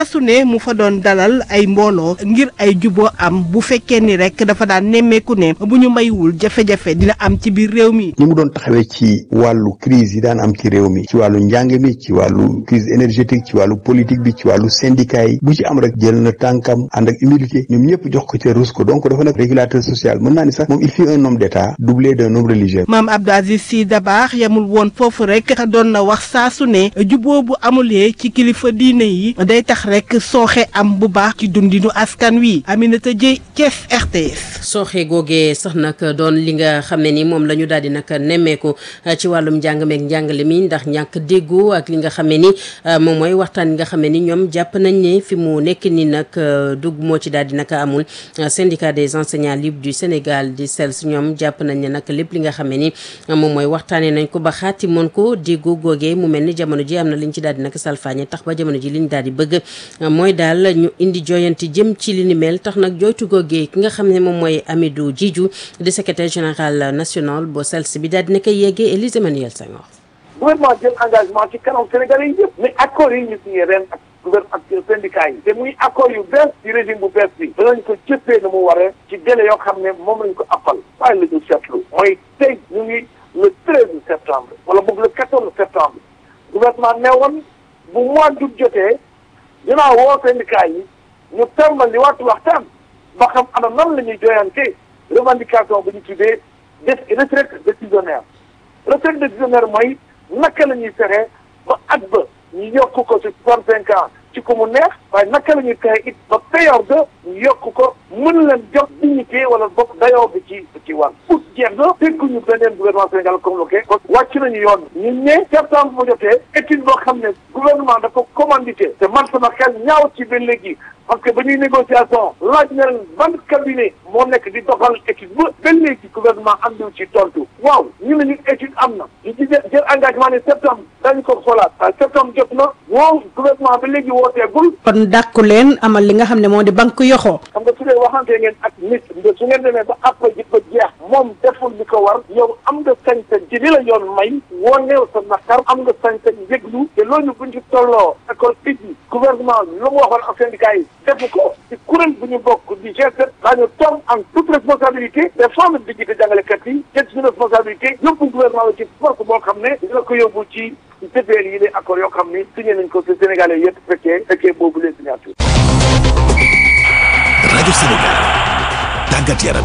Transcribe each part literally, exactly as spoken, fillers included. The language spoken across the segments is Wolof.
su ne mu fa doon dalal ay mbooloo ngir ay juboo am bu fekkee ni rek dafa daan nemmeeku ne bu ñu maywul jafe-jafe dina am ci biir réew mi. ni mu doon taxawee ci wàllu crise yi daan am ci réew mi ci wàllu njàng mi ci wàllu crise énergétique ci wàllu politique bi ci wàllu syndicat yi bu ci am rek jël na tànkam ànd ak humilité ñoom ñëpp jox ko ca rus ko donc dafa nekk régulateur social mën naa ni sax moom il fut un homme d'état doublé d'un homme religieux. Maam Abdou Aziz Sy Dabakh yamul woon foofu rek doon na wax saa su ne juboo bu amulee ci kilifa diine yi day tax rek sooxe am bu baax ci dundinu askan wi. Aminata Dieye, Thiès, R T S. sooxe googee sax nag doon li nga xam ne ni moom la ñu daal di nag nemmeeku ci wàllum njàng meeg njàngale mi ndax ñàkk déggoo ak li nga xam ne ni moom mooy waxtaan yi nga xam ne ni ñoom jàpp nañ ne fi mu nekk ni nag dugg moo ci daal di nag amul. syndicat des enseignants libres du Sénégal di S E L S ñoom jàpp nañ ne nag lépp li nga xam ne ni moom mooy waxtaanee nañ ko ba xaati moon ko déggoo googee mu mel ni jamono ji am na liñ ci daal di nag salfaañe tax ba jamono ji liñ daal di bëgg mooy daal ñu indi joyanti jëm ci li ni mel tax nag jooytu googee ki nga xam ne moom mooy Amidou Djidju di secrétaire général national bu S E L S bi daal di na koy yeggee Élise Emmanuel Senghor. gouvernement jël engagement ci kanam Sénégalais yi yëpp mais accords yi ñu signé ren ak gouvernement ak syndicat yi te muy accords yu bees ci régime bu bees bi danañ ko jëppee na mu waree ci délai yoo xam ne moom lañ ko appal waaye la ñu seetlu mooy tey ñu ngi le treize septembre wala boog le quatorze septembre gouvernement ne woon bu mois d'août jotee dinaa woo syndicat yi ñu tàmbali waatu waxtaan ba xam ana nan la ñuy jooyante revendication bu ñu tuddee def retraite décisionnaire retraite décisionnaire mooy naka la ñuy fexe ba at ba ñu yokk ko ci soixante cinq ans ci ku mu neex waaye naka la ñuy fexe it ba payor ga ñu yokk ko mën leen jox dignité wala bokk dayoo bi ci ci wàll ut jeex na dégguñu beneen gouvernement Sénégal convoqué kon wàcc nañu yoon ñu ne septembre bu jotee étude boo xam ne gouvernement dafa commandité te man sama xel ñaaw ci ba léegi parce que ba ñuy négociation laaj na leen ban cabinet moo nekk di doxal étude ba ba léegi gouvernement andul ci tontu waaw ñu ne ñu étude am na ñu ci jël engagement ne septembre dañu ko xoolaat waaye septembre jot na woo gouvernement ba léegi wooteegul. kon dàkku leen amal li nga xam ne moo di banque yoxoo. xam nga su dee waxante ngeen ak nit nga su ngeen demee ba après ji ba jeex moom deful li ko war yow am nga sañ-sañ ci li la yoon may woneew sa naqar am nga sañ-sañ yëglu te loolu buñ ci tolloo école fii gouvernement lu mu waxoon ak syndicat yi defu ko ci kuréel bu ñu bokk di G sept daañu toog en toute responsabilité des femmes di jiite jàngalekat yi jël suñu responsabilité yóbbu gouvernement bi ci force boo xam ne dina ko yóbbu ci T P L yi les accords yoo xam ni signé nañ ko ci Sénégalais yëpp fekkee fekkee boobu les signatures. rajo Sénégal tàggat yaram.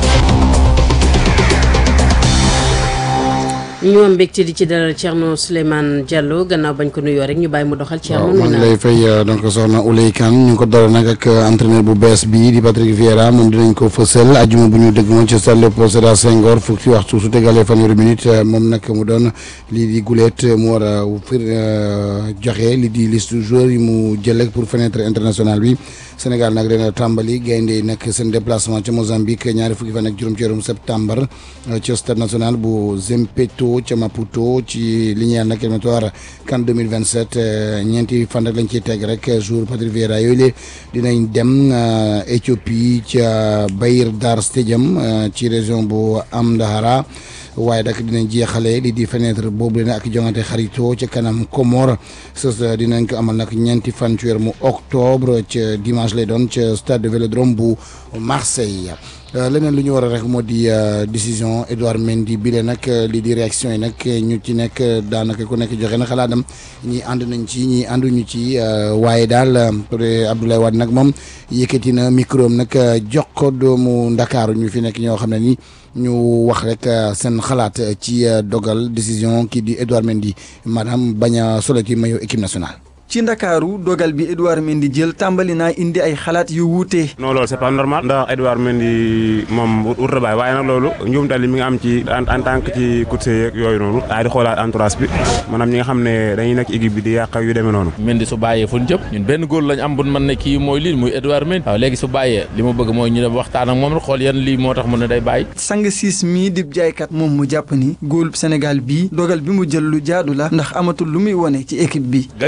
ñu am mbégte di ci dalal Thierno Souleymane Diallo gannaaw bañ ko nuyoo rek ñu bàyyi mu doxal. Thierno waaw maa ngi lay fay donc soxna Ouleye Kane ñu ngi ko dalal nag ak entraîneur bu bees bii di Patrick Vieira moom dinañ ko fësal ajuma bu ñu dëgg moom ci stade Léopold Sédar Senghor fukki waxtu su tegalee fanweeri minute moom nag mu doon lii di guleet mu war a fir joxe lii di liste joueurs yi mu jël rek pour fenêtre internationale bi. Sénégal nag dina tàmbali gaynde yi nag seen déplacement ca Mozambique ñaari fukki fan ak juróom ci weeru septembre ci stade national bu Zimpeto ca Maputo ci li ñeel nag éliminatoire CAN deux mille vingt sept ñeenti fan rek lañ ciy teg rek jour Patrick Vieira yooyu la dinañ dem Éthiopie ca Bahir Dar Stadium ci région bu Amdahara waaye nag dinañ jeexale li di fenêtre boobu leen ak jongante xarito ca kanam Comore sos dinañ ko amal nag ñeenti fan ci weer mu octobre ca dimanche lay doon ca stade de Vélodrome bu Marseille leneen lu ñu war a rek moo di décision Edouard Mendy bi le nag lii di réaction yi nag ñu ci nekk daanaka ku nekk joxe na xalaatam ñii ànd nañ ci ñii ànduñu ci waaye daal Abdoulaye Wade nag moom yëkkati na micro am nag jox ko doomu Ndakaaru ñu fi nekk ñoo xam ne ni ñu wax rek seen xalaat ci dogal décision kii di Edouard Mendy maanaam bañ a solo ci maillot équipe nationale. ci Ndakaaru dogal bi Edouard Mendy jël tàmbali naa indi ay xalaat yu wuute. non loolu c'est pas normal ndax Edouard Mendy moom wut a bàyyi waaye nag loolu njuumte li mi nga am ci en tant que ci course yeeg yooyu noonu daal di xoolaat entourage bi maanaam ñi nga xam ne dañuy nekk équipe bi di yàq yu demee noonu. Mendy su bàyyee fu ñu jëm ñun benn góor lañ am bu mën ne kii mooy lii muy Edouard Mendy waaw léegi su bàyyee li ma bëgg mooy ñu dem waxtaan ak moom rek xool yan lii moo tax mu ne day bàyyi. sang siis mii di jaaykat moom mu jàpp ni góol Sénégal bii dogal bi mu jël lu jaadu la ndax amatul lu muy wone ci équipe bi. gagné na deux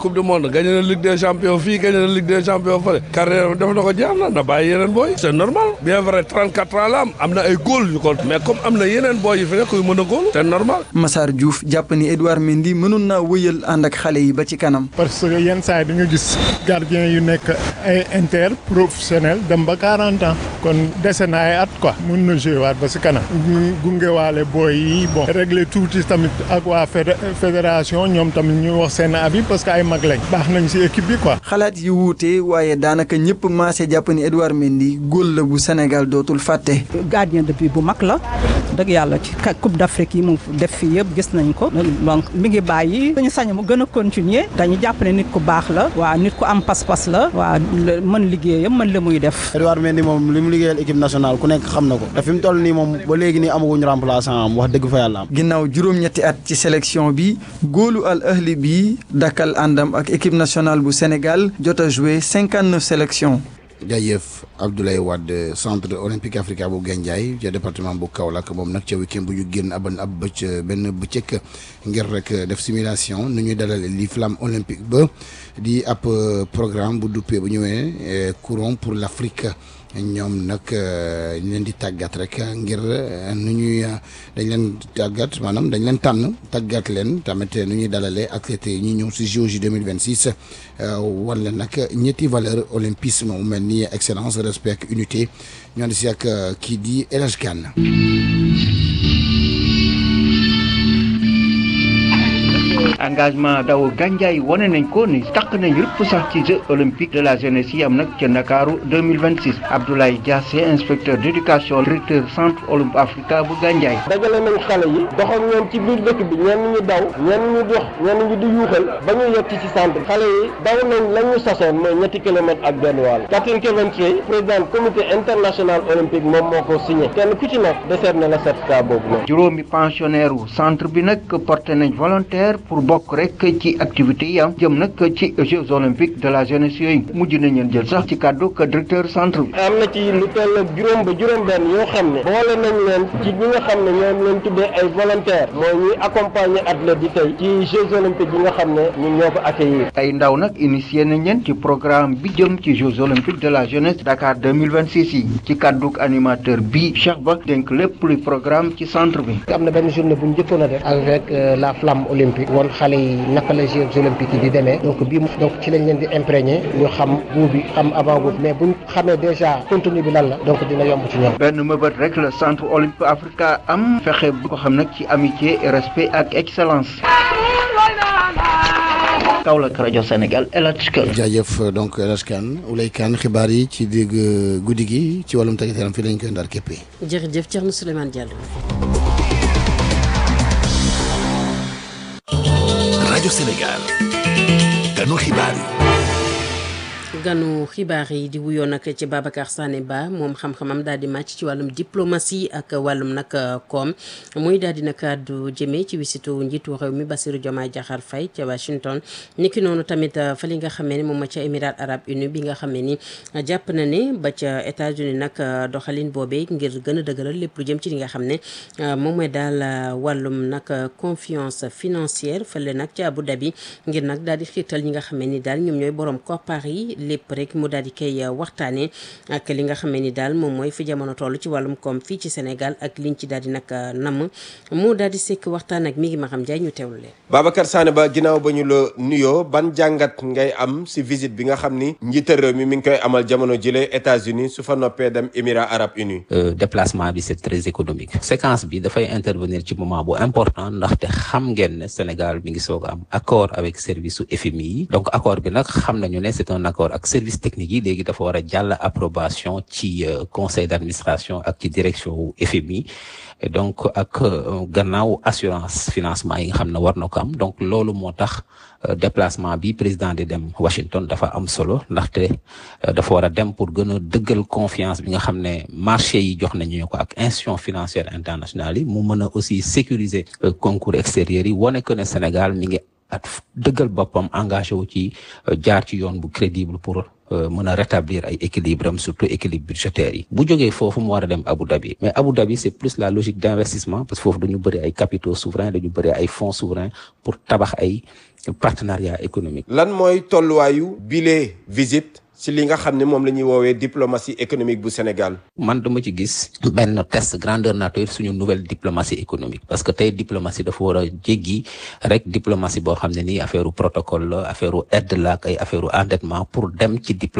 coupe du monde gagné na Ligue des champions fii gagné na Ligue des champions fële carrière def na ko jeex na na bàyyi yeneen booy c'est normal bien vrai trente-quatre ans la am am na ay góol yu ko mais comme am na yeneen booy yu fi nekk yu mën a góol c'est normal. Massar Diouf jàpp ni Edouard Mendy mënoon naa wëyal ànd ak xale yi ba ci kanam. parce que yenn saa yi dañu gis gardien yu nekk ay inter professionnel dem ba quarante ans kon dese na ay at quoi mun na jouer waat ba si kanam ñu gungewaale booy yi bon régler tuuti tamit ak waa fédération ñoom tamit ñu wax seen avis parce que ay mag lañ baax nañ si équipe bi quoi. xalaat yi wuute waaye daanaka ñëpp maase jàpp ni Edouard Mendy góol la bu Sénégal dootul fàtte. gardien de but bu mag la dëgg yàlla ci coupe d'Afrique yi mu def fii yëpp gis nañ ko donc mi ngi bàyyi dañu sañ mu gën a continuer dañu jàpp ne nit ku baax la waa nit ku am pas-pas la waa mën liggéeyam mën la muy def. Edouard Mendy moom li mu liggéeyal équipe nationale ku nekk xam na ko te fi mu toll nii moom ba léegi nii amaguñ remplaçant am wax dëgg fa yàlla am. ginnaaw juróom-ñetti at ci sélection bi góolu Al Ahli bi dakkal àndam ak équipe nationale bu Sénégal jot a joué cinquante-neuf sélections. jaajëf Abdoulaye Wade centre olympique africain bu Gandiaye ca département bu Kaolack moom nag ca week-end bu ñu génn aban ab bëcc benn bëccëg ngir rek def simulation nu ñuy dalal li flamme olympique ba di ab programme bu duppee bu ñëwee courant pour l'Afrique ñoom nag ñu leen di tàggat rek ngir nu ñuy dañ leen tàggat maanaam dañ leen tànn tàggat leen tamit nu ñuy dalalee athlètes yi ñi ñëw si J O J deux mille vingt-six wan leen nag ñetti valeur olympisme mu mel ni excellence respect unité ñoo di si ak kii di El Hadj Kane. engagement daw Gandiaye wane nañ ko ni takk nañ lépp sax ci Jeux olympiques de la jeunesse yi am nag ca Ndakaaru deux mille vingt-six Abdoulaye Diassé inspecteur d'éducation directeur centre olympique africain bu Gandiaye. dajale nañ xale yi dox ak ñoom ci biir dëkk bi ñenn ñi daw ñenn ñi dox ñenn ñi di yuuxal ba ñu yegg ci centre xale yi daw nañ la ñu sasoon mooy ñetti kilomètres ak benn wàll. Catherine Coventry président comité international olympique moom moo ko signé kenn ku ci nekk décerné na certificat boobu noonu. juróomi pensionnaire wu centre bi nag porté nañ volontaire pour bokk rek ci activité yi am jëm nag ci Jeux olympiques de la jeunesse yooyu mujj nañ leen jël sax ci kàddu que directeur centre bi. am na ci lu toll ak juróom ba juróom-benn yoo xam ne boole nañ leen ci ñi nga xam ne ñoom leen tuddee ay volontaires mooy ñuy accompagner athlètes yi tey ci Jeux olympiques yi nga xam ne ñun ñoo ko accueillir. ay ndaw nag initié nañ leen ci programme bi jëm ci Jeux olympiques de la jeunesse Dakar deux mille vingt-six yi ci kàddu animateur bi Cheikh Ba dénk lépp luy programme ci centre bi. am na benn journée bu ñu njëkkoon a def avec la flamme olympique woon xale yi naka la Jeux olympiques yi di demee donc bii donc ci lañ leen di imprégné ñu xam goût bi xam avant goût mais buñ xamee déjà contenu bi lan la donc dina yomb ci ñoom. benn mëbët rek la centre olympique africain am fexe bu ko xam nag ci amitié respect ak excellence. Kaolack rajo Sénégal El Hadj Kane. jaajëf donc El Hadj Kane Oulay Kane xibaar yi ci digg guddi gi ci wàllum tàggat yaram fii lañ koy ndar képpee. jërëjëf Thierno Souleymane Diallo. rajo Sénégal ganu xibaar yi. ganu xibaar yi di wuyoo nag ci Babacar Sané Ba moom xam-xamam daal di màcc ci wàllum diplomatie ak wàllum nag koom muy daal di nag àddu jëmee ci wisitu njiitu réew mi Bassirou Diomaye Diakhar Faye ca Washington niki noonu tamit fa li nga xamee ni moom ma ca Émirats arabes unis bi nga xamee ni jàpp na ne ba ca États-Unis nag doxalin boobee ngir gën a dëgëral lépp lu jëm ci li nga xam ne moom mooy daal wàllum nag confiance financière fële nag ca Abu Dhabi ngir nag daal di xiirtal ñi nga xamee ni daal ñoom ñooy borom koppar yi lépp rek mu daal di koy waxtaanee ak li nga xam ne ni daal moom mooy fi jamono toll ci wàllum koom fii ci Sénégal ak liñ ci daal di nag namm mu daal di sekk waxtaan ak mi ngi ma xam jaay ñu teewlu leen. Babacar Sané Ba ginnaaw ba ñu la nuyoo ban jàngat ngay am si visite bi nga xam ni njiital réew mi mi ngi koy amal jamono jëlee États-Unis su fa noppee dem Émirats arabes unis. déplacement bi c'est très économique séquence bi dafay intervenir ci moment bu important ndaxte xam ngeen ne Sénégal mi ngi soog a am accord avec service su F M I yi donc accord bi nag xam nañu ne c'est un accord ak service technique yi léegi dafa war a jàll approbation ci conseil d'administration ak ci direction wu F M I et donc ak gannaaw assurance financement yi nga xam ne war na ko am donc loolu moo tax déplacement bi président di dem Washington dafa am solo ndaxte dafa war a dem pour gën a dëggal confiance bi nga xam ne marché yi jox nañu ko ak institution financière internationale yi mu mën a aussi sécuriser concours extérieurs yi wane que ne Sénégal mi ngi at dëggal boppam engagé wu ci jaar ci yoon bu crédible pour mën a rétablir ay équilibre am surtout équilibre budgétaire yi bu jógee foofu mu war a dem Abu Dhabi mais Abu Dhabi c'est plus la logique d'investissement parce que foofu dañu bëri ay capitaux souverains dañu bëri ay fonds souverains pour tabax ay partenariat économique. lan mooy tolluwaayu bile visite ci li nga xam ne moom la ñuy woowee diplomatie économique bu Sénégal. man dama ci gis benn test grandeur nature suñu nouvelle diplomatie économique parce que tey diplomatie dafa war a jéggi rek diplomatie boo xam ne nii affaire u protocole la affaire u aide la ak ay affaire u endettement pour dem ci diplomatie